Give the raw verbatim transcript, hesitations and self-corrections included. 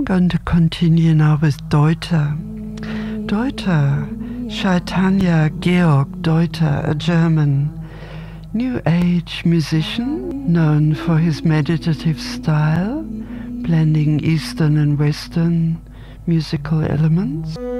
I'm going to continue now with Deuter. Deuter, Chaitanya Georg Deuter, a German New Age musician known for his meditative style, blending Eastern and Western musical elements.